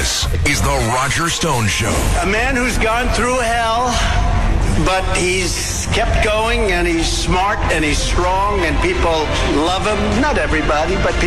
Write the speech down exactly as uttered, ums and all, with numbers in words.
This is the Roger Stone Show. A man who's gone through hell, but he's kept going, and he's smart, and he's strong, and people love him. Not everybody, but people.